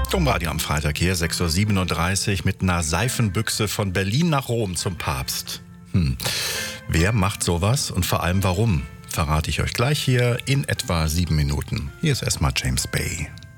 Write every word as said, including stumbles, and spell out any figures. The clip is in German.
Domradio am Freitag hier, sechs Uhr siebenunddreißig, mit einer Seifenbüchse von Berlin nach Rom zum Papst. Hm. Wer macht sowas und vor allem warum? Verrate ich euch gleich hier in etwa sieben Minuten. Hier ist erstmal James Bay.